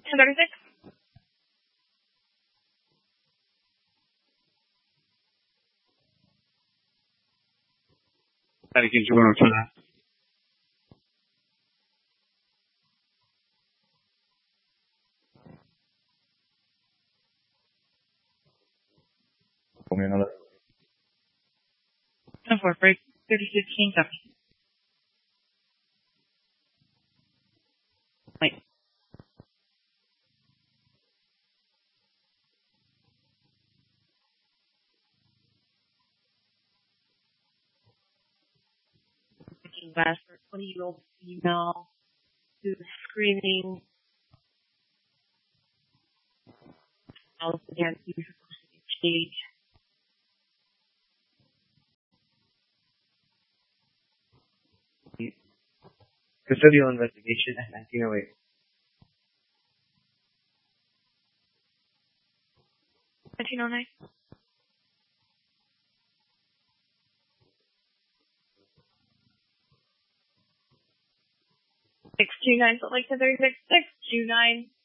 1036. Dedication 102. Call me another. 10-4, break 3015, copy. Wait. West for a 20-year-old female who is screaming. Alice again, he was supposed to get staged. Custodial investigation at 1908. $1909. 629, Salt Lake 1036, 629.